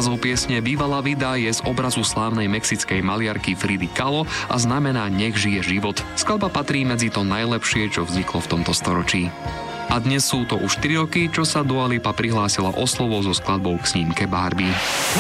Názov piesne Viva la vida je z obrazu slávnej mexickej maliarky Fridy Kahlo a znamená Nech žije život. Skladba patrí medzi to najlepšie, čo vzniklo v tomto storočí. A dnes sú to už 4 roky, čo sa Dua Lipa prihlásila o slovo so skladbou k snímke Barbie.